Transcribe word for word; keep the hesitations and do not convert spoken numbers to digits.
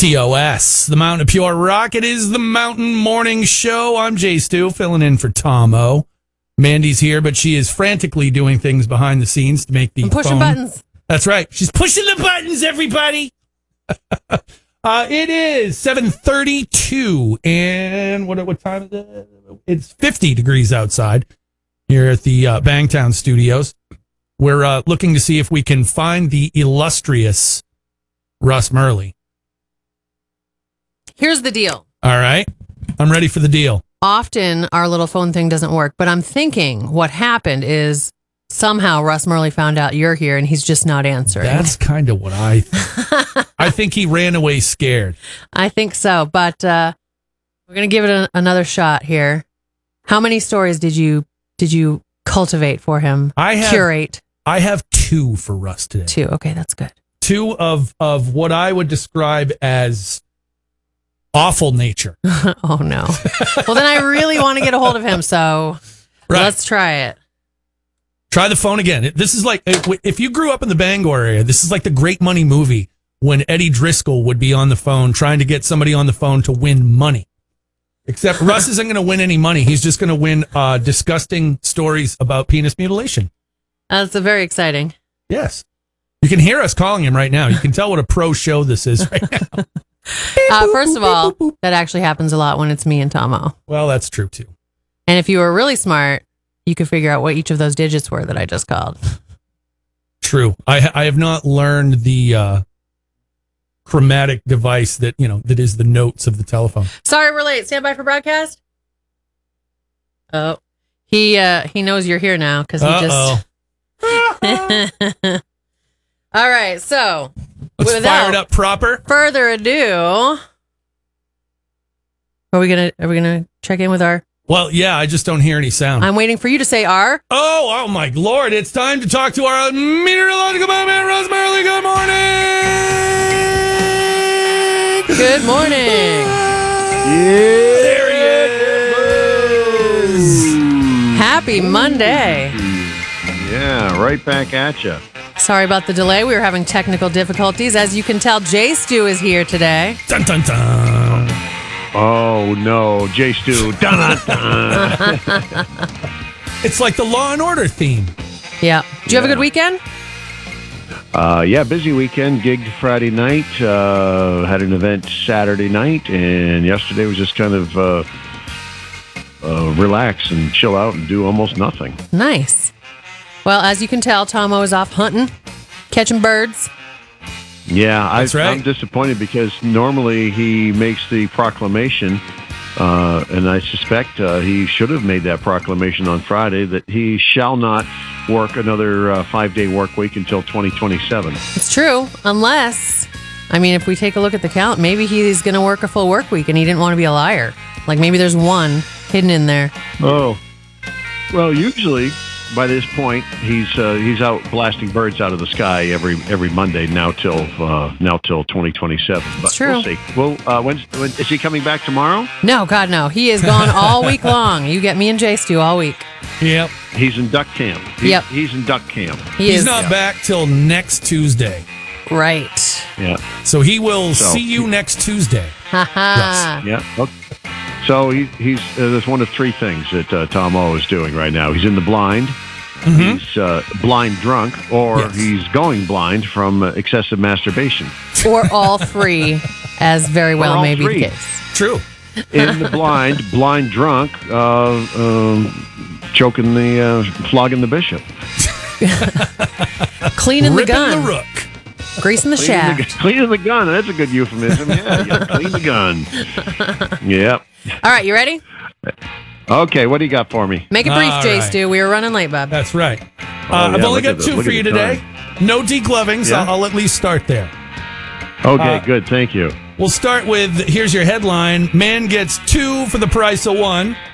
T O S, the Mountain of Pure Rock. It is the Mountain Morning Show. I'm Jay Stu, filling in for Tom O. Mandy's here, but she is frantically doing things behind the scenes to make the I'm pushing phone. buttons. That's right. She's pushing the buttons, everybody. uh, it is seven thirty-two, and what what time is it? It's fifty degrees outside here at the uh, Bangtown Studios. We're uh, looking to see if we can find the illustrious Russ Murley. Here's the deal. All right. I'm ready for the deal. Often our little phone thing doesn't work, but I'm thinking what happened is somehow Russ Murley found out you're here and he's just not answering. That's kind of what I think. I think he ran away scared. I think so, but uh, we're going to give it a, another shot here. How many stories did you did you cultivate for him? I have, Curate? I have two for Russ today. Two. Okay, that's good. Two of, of what I would describe as awful nature. Oh, no. Well, then I really want to get a hold of him, so Right. let's try it. Try the phone again. This is like, if you grew up in the Bangor area, this is like the Great Money movie when Eddie Driscoll would be on the phone trying to get somebody on the phone to win money. Except Russ isn't going to win any money. He's just going to win uh, disgusting stories about penis mutilation. That's very exciting. Yes. You can hear us calling him right now. You can tell what a pro show this is right now. Uh, first of all, that actually happens a lot when it's me and Tomo. Well, that's true, too. And if you were really smart, you could figure out what each of those digits were that I just called. True. I I have not learned the uh, chromatic device that, you know, that is the notes of the telephone. Sorry, we're late. Stand by for broadcast. Oh, he uh, he knows you're here now because he Uh-oh. just. All right, so Let's fire it up proper. Further ado, are we gonna are we gonna check in with our? Well, yeah, I just don't hear any sound. I'm waiting for you to say R. Oh, oh my Lord! It's time to talk to our meteorological man, Russ Murley. Good morning. Good morning. Yeah, there he is. Happy Monday. Yeah, right back at you. Sorry about the delay. We were having technical difficulties. As you can tell, Jay Stu is here today. Dun, dun, dun. Oh, no. Jay Stu. Dun, dun, dun. It's like the Law and Order theme. Yeah. Did you have a Yeah. good weekend? Uh, yeah, busy weekend. Gigged Friday night. Uh, had an event Saturday night. And yesterday was just kind of uh, uh, relax and chill out and do almost nothing. Nice. Well, as you can tell, Tomo is off hunting, catching birds. Yeah, I, That's right. I'm disappointed because normally he makes the proclamation, uh, and I suspect uh, he should have made that proclamation on Friday that he shall not work another uh, five-day work week until twenty twenty-seven. It's true, unless, I mean, if we take a look at the count, maybe he's going to work a full work week and he didn't want to be a liar. Like maybe there's one hidden in there. Oh, well, usually by this point he's uh, he's out blasting birds out of the sky every every Monday now till uh, now till twenty twenty-seven. But It's true. We'll see. Well, uh, when's, when is he coming back tomorrow? No, God, no. He is gone all week long. You get me and Jay Stu all week. Yep. He's in duck camp. He's, Yep. He's in duck camp. He He's is not back till next Tuesday. right. Yeah. So he will So- see you next Tuesday. Ha ha. Yeah. Okay. So he, he's uh, there's one of three things that uh, Tom O is doing right now. He's in the blind. Mm-hmm. He's uh, blind drunk, or Yes. he's going blind from uh, excessive masturbation. Or all three, as very well all may be three. the case. True. In the blind, blind drunk, uh, um, choking the, uh, flogging the bishop. Cleaning the Ripping gun. the rook. Greasing the Cleaning shaft. the, cleaning the gun. That's a good euphemism. Yeah, yeah, clean the gun. Yep. All right, you ready? Okay, what do you got for me? Make it brief, All Jay right. Stu. We were running late, Bob. That's right. Uh, Oh, I've yeah, only look got at the- two look for at you the today. time. No declovings. Yeah? I'll, I'll at least start there. Okay, Uh, good. Thank you. We'll start with, here's your headline. Man gets two for the price of one.